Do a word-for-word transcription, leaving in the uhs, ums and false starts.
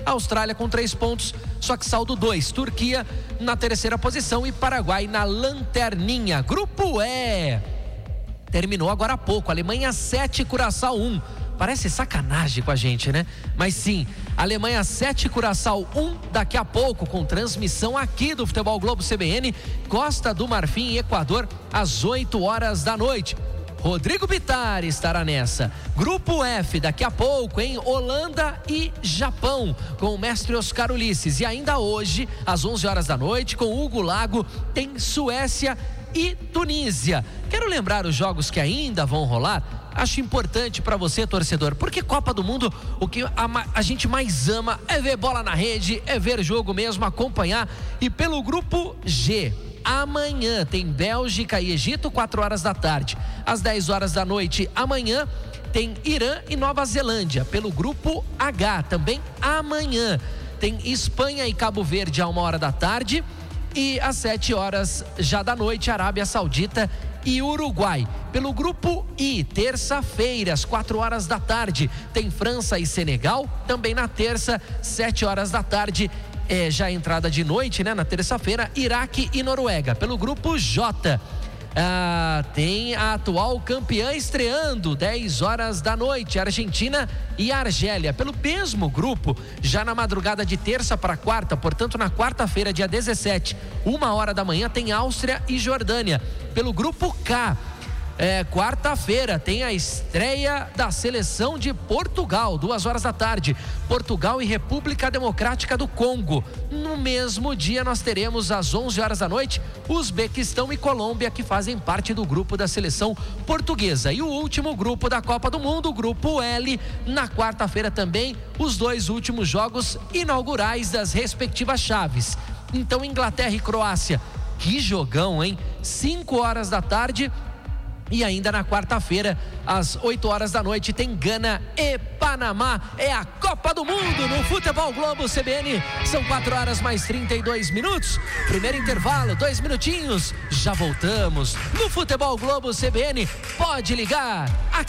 Austrália com três pontos, só que saldo dois. Turquia na terceira posição e Paraguai na lanterninha. Grupo E. Terminou agora há pouco. Alemanha sete, Curaçao um. Parece sacanagem com a gente, né? Mas sim, Alemanha sete, Curaçao um, daqui a pouco, com transmissão aqui do Futebol Globo C B N, Costa do Marfim e Equador, às oito horas da noite. Rodrigo Bittar estará nessa. Grupo F, daqui a pouco, em Holanda e Japão, com o mestre Oscar Ulisses. E ainda hoje, às onze horas da noite, com Hugo Lago, tem Suécia e Tunísia. Quero lembrar os jogos que ainda vão rolar. Acho importante para você, torcedor, porque Copa do Mundo, o que a, a gente mais ama é ver bola na rede, é ver jogo mesmo, acompanhar. E pelo grupo G, amanhã tem Bélgica e Egito, quatro horas da tarde. Às dez horas da noite, amanhã, tem Irã e Nova Zelândia. Pelo grupo H, também amanhã, tem Espanha e Cabo Verde a uma hora da tarde. E às sete horas já da noite, Arábia Saudita e Uruguai. Pelo grupo I, terça-feira, às quatro horas da tarde, tem França e Senegal. Também na terça, sete horas da tarde, é já entrada de noite, né? Na terça-feira, Iraque e Noruega. Pelo grupo J, ah, tem a atual campeã estreando, dez horas da noite, Argentina e Argélia. Pelo mesmo grupo, já na madrugada de terça para quarta, portanto na quarta-feira, dia dezessete, uma hora da manhã, tem Áustria e Jordânia. Pelo grupo K, É, quarta-feira tem a estreia da seleção de Portugal, duas horas da tarde, Portugal e República Democrática do Congo. No mesmo dia nós teremos às onze horas da noite Uzbequistão e Colômbia, que fazem parte do grupo da seleção portuguesa. E o último grupo da Copa do Mundo, o grupo L, na quarta-feira também, os dois últimos jogos inaugurais das respectivas chaves. Então, Inglaterra e Croácia, que jogão, hein? cinco horas da tarde. E ainda na quarta-feira, às oito horas da noite, tem Gana e Panamá. É a Copa do Mundo no Futebol Globo C B N. São quatro horas mais trinta e dois minutos. Primeiro intervalo, dois minutinhos. Já voltamos no Futebol Globo C B N. Pode ligar. Aqui